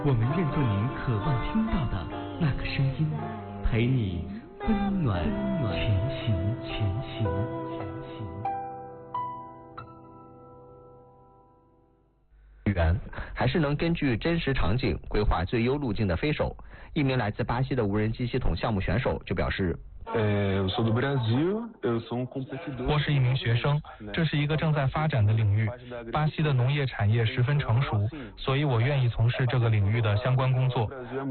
我们愿做您渴望听到的那个声音，陪你温暖前行。 还是能根据真实场景规划最优路径的飞手。一名来自巴西的无人机系统项目选手就表示。 我是一名学生，这是一个正在发展的领域。巴西的农业产业十分成熟，所以我愿意从事这个领域的相关工作。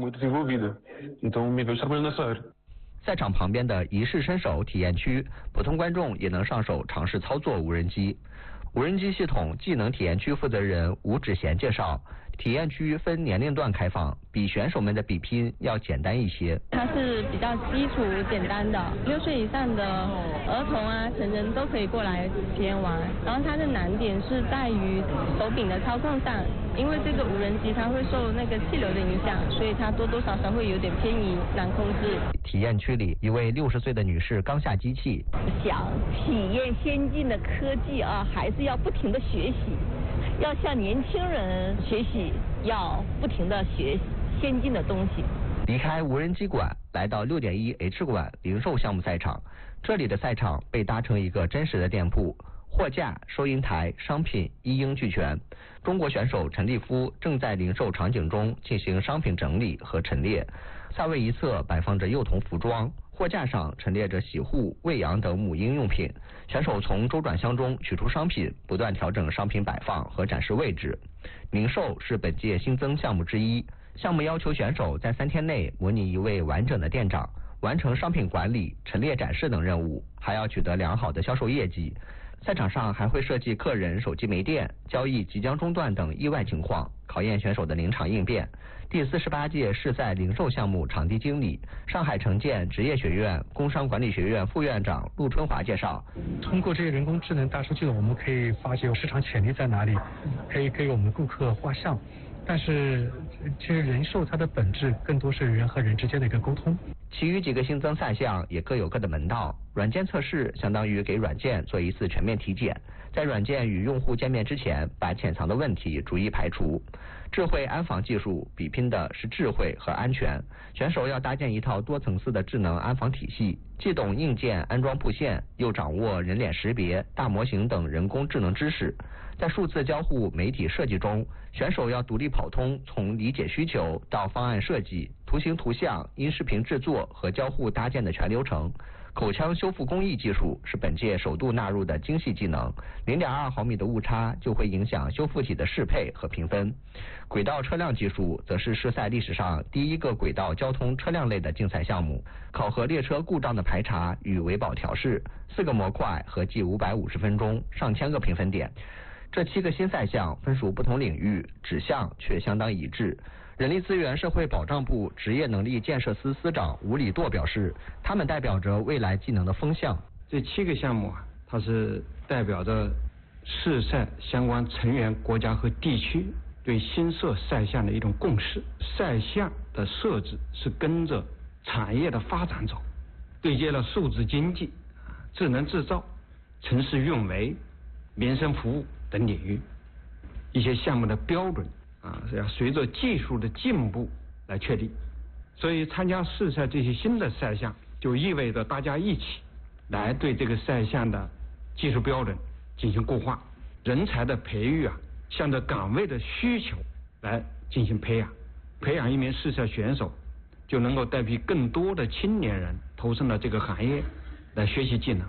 赛场旁边的仪式伸手体验区，普通观众也能上手尝试操作无人机。无人机系统技能体验区负责人吴志贤介绍，体验区分年龄段开放，比选手们的比拼要简单一些。 它是比较基础简单的，6岁以上的儿童啊、成人都可以过来体验玩。然后它的难点是在于手柄的操控上，因为这个无人机它会受那个气流的影响，所以它多多少少会有点偏移，难控制。 体验区里，一位60岁的女士刚下机器， 想体验先进的科技啊，还是要不停的学习，要向年轻人学习，要不停的学先进的东西。 离开无人机馆，来到6.1H 馆零售项目赛场，这里的赛场被搭成一个真实的店铺。货架、收银台、商品一应俱全。中国选手陈立夫正在零售场景中进行商品整理和陈列。赛位一侧摆放着幼童服装，货架上陈列着洗护、喂养等母婴用品。选手从周转箱中取出商品，不断调整商品摆放和展示位置。零售是本届新增项目之一，项目要求选手在3天内模拟一位完整的店长，完成商品管理、陈列展示等任务，还要取得良好的销售业绩。赛场上还会设计客人手机没电、交易即将中断等意外情况，考验选手的临场应变。第48届世赛零售项目场地经理、上海城建职业学院工商管理学院副院长陆春华介绍， 通过这些人工智能大数据，我们可以发现市场潜力在哪里，可以给我们的顾客画像。但是其实零售它的本质更多是人和人之间的一个沟通。 其余几个新增赛项也各有各的门道。软件测试相当于给软件做一次全面体检，在软件与用户见面之前，把潜藏的问题逐一排除。智慧安防技术比拼的是智慧和安全，选手要搭建一套多层次的智能安防体系，既懂硬件安装布线，又掌握人脸识别、大模型等人工智能知识。在数字交互媒体设计中，选手要独立跑通从理解需求到方案设计、图形图像、音视频制作和交互搭建的全流程。口腔修复工艺技术是本届首度纳入的精细技能，0.2毫米的误差就会影响修复体的适配和评分。轨道车辆技术则是世赛历史上第一个轨道交通车辆类的竞赛项目，考核列车故障的排查与维保调试，4个模块合计550分钟，上千个评分点。这7个新赛项分属不同领域，指向却相当一致。人力资源社会保障部职业能力建设司司长吴礼舵表示，他们代表着未来技能的风向。 这7个项目啊，它是代表着世赛相关成员国家和地区对新设赛项的一种共识。赛项的设置是跟着产业的发展走，对接了数字经济、智能制造、城市运维、民生服务等领域。一些项目的标准是要随着技术的进步来确立，所以参加世赛这些新的赛项，就意味着大家一起来对这个赛项的技术标准进行固化，人才的培育向着岗位的需求来进行培养，培养一名世赛选手，就能够带批更多的青年人投身到这个行业来学习技能。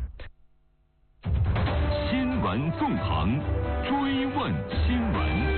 新闻纵横，追问新闻。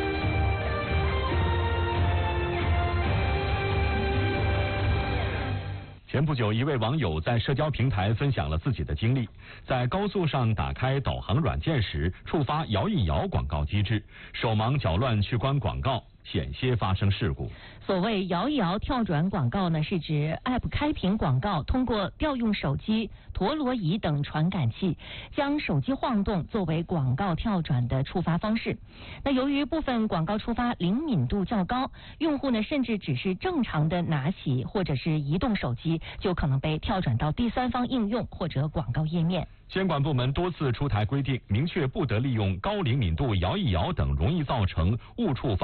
前不久，一位网友在社交平台分享了自己的经历，在高速上打开导航软件时，触发摇一摇广告机制，手忙脚乱去关广告，险些发生事故。 所谓摇一摇跳转广告呢，是指 App 开屏广告通过调用手机、陀螺仪等传感器，将手机晃动作为广告跳转的触发方式。那由于部分广告触发灵敏度较高，用户呢甚至只是正常的拿起或者是移动手机，就可能被跳转到第三方应用或者广告页面。 监管部门多次出台规定，明确不得利用高灵敏度摇一摇等容易造成误触发的方式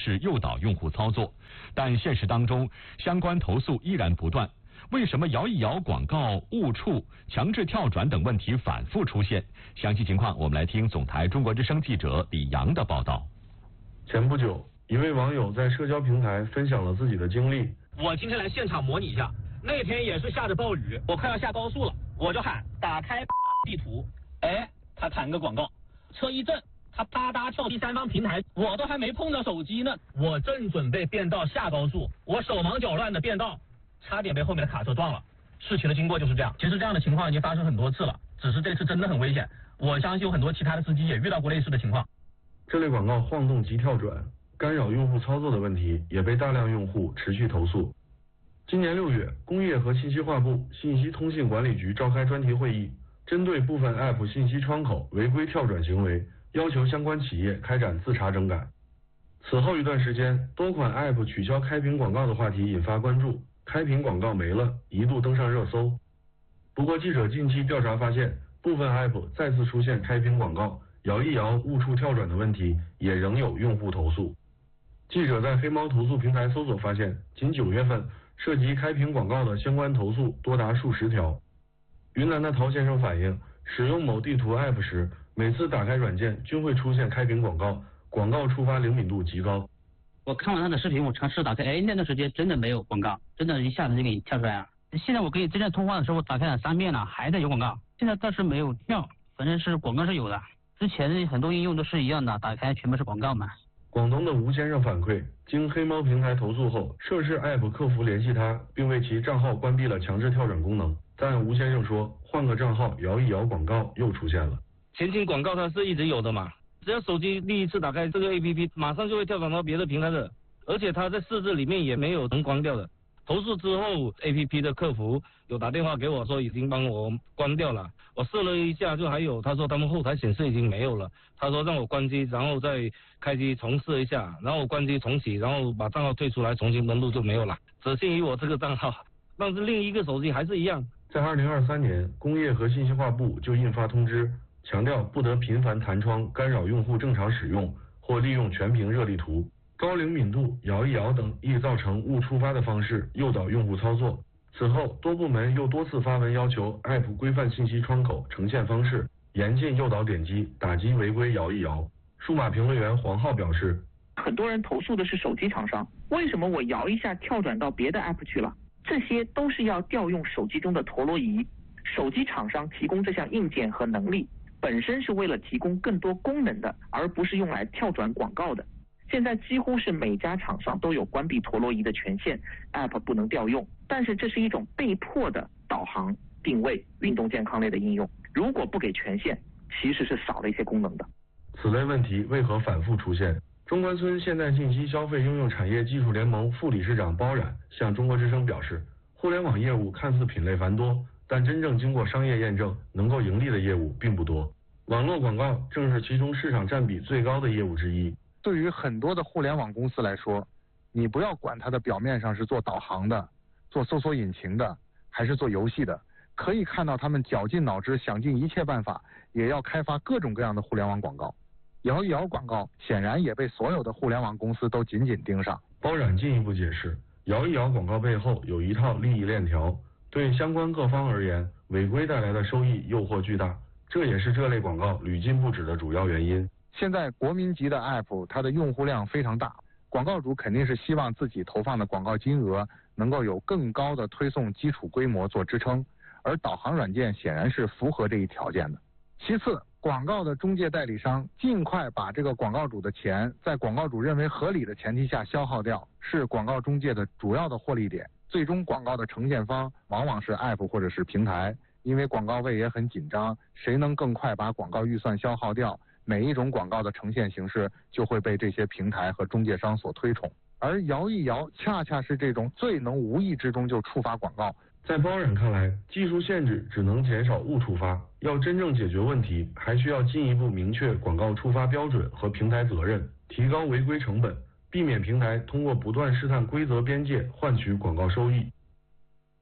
式诱导用户操作，但现实当中相关投诉依然不断。为什么摇一摇广告误触、强制跳转等问题反复出现？详细情况我们来听总台中国之声记者李阳的报道。 前不久，一位网友在社交平台分享了自己的经历。 我今天来现场模拟一下，那天也是下着暴雨，我快要下高速了，我就喊打开地图，他弹个广告，车一震，他啪嗒跳第三方平台，我都还没碰到手机呢，我正准备变道下高速，我手忙脚乱的变道，差点被后面的卡车撞了。事情的经过就是这样，其实这样的情况已经发生很多次了，只是这次真的很危险。我相信有很多其他的司机也遇到过类似的情况。 这类广告晃动及跳转，干扰用户操作的问题也被大量用户持续投诉。今年6月，工业和信息化部信息通信管理局召开专题会议，针对部分 App 信息窗口违规跳转行为，要求相关企业开展自查整改。此后一段时间，多款 App 取消开屏广告的话题引发关注，开屏广告没了，一度登上热搜。不过记者近期调查发现，部分 App 再次出现开屏广告摇一摇误触跳转的问题，也仍有用户投诉。记者在黑猫投诉平台搜索发现，仅9月份涉及开屏广告的相关投诉多达数十条。云南的陶先生反映，使用某地图 App 时，每次打开软件均会出现开屏广告，广告触发灵敏度极高。 我看完他的视频，我尝试打开，那段时间真的没有广告，真的一下子就给你跳出来了。现在我可以真正通话的时候，我打开了3遍了，还在有广告。现在倒是没有跳，反正是广告是有的。之前很多应用都是一样的，打开全部是广告嘛。 广东的吴先生反馈，经黑猫平台投诉后，涉事 App 客服联系他，并为其账号关闭了强制跳转功能。但吴先生说，换个账号摇一摇广告又出现了。 前景广告它是一直有的嘛，只要手机第一次打开这个 APP， 马上就会跳转到别的平台的，而且它在设置里面也没有能关掉的。投诉之后 APP 的客服有打电话给我说已经帮我关掉了，我试了一下就还有，他说他们后台显示已经没有了，他说让我关机然后再开机重试一下，然后我关机重启，然后把账号退出来重新登录就没有了，只限于我这个账号，但是另一个手机还是一样。 在2023年，工业和信息化部就印发通知，强调不得频繁弹窗干扰用户正常使用，或利用全屏热力图、高灵敏度、摇一摇等易造成误触发的方式诱导用户操作。此后，多部门又多次发文要求 App 规范信息窗口呈现方式，严禁诱导点击，打击违规摇一摇。数码评论员黄浩表示， 很多人投诉的是手机厂商，为什么我摇一下跳转到别的 App 去了？这些都是要调用手机中的陀螺仪。手机厂商提供这项硬件和能力，本身是为了提供更多功能的，而不是用来跳转广告的。现在几乎是每家厂商都有关闭陀螺仪的权限 ，App 不能调用，但是这是一种被迫的导航、定位、运动健康类的应用，如果不给权限，其实是少了一些功能的。 此类问题为何反复出现？中关村现代信息消费应用产业技术联盟副理事长包冉向中国之声表示，互联网业务看似品类繁多，但真正经过商业验证能够盈利的业务并不多。网络广告正是其中市场占比最高的业务之一。 对于很多的互联网公司来说，你不要管它的表面上是做导航的、做搜索引擎的，还是做游戏的，可以看到他们绞尽脑汁、想尽一切办法，也要开发各种各样的互联网广告。摇一摇广告显然也被所有的互联网公司都紧紧盯上。 包冉进一步解释，摇一摇广告背后有一套利益链条，对相关各方而言，违规带来的收益诱惑巨大，这也是这类广告屡禁不止的主要原因。 现在国民级的 App 它的用户量非常大，广告主肯定是希望自己投放的广告金额能够有更高的推送基础规模做支撑，而导航软件显然是符合这一条件的。其次，广告的中介代理商尽快把这个广告主的钱在广告主认为合理的前提下消耗掉，是广告中介的主要的获利点。最终广告的呈现方往往是 App 或者是平台，因为广告位也很紧张，谁能更快把广告预算消耗掉，每一种广告的呈现形式就会被这些平台和中介商所推崇。而摇一摇恰恰是这种最能无意之中就触发广告。 在包冉看来，技术限制只能减少误触发，要真正解决问题，还需要进一步明确广告触发标准和平台责任，提高违规成本，避免平台通过不断试探规则边界换取广告收益。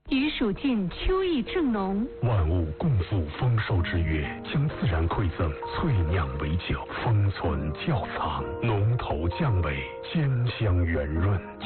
余属尽，秋意正浓。 万物共赴丰收之月，将自然馈赠萃酿为酒，封存窖藏，浓头酱尾，坚香圆润。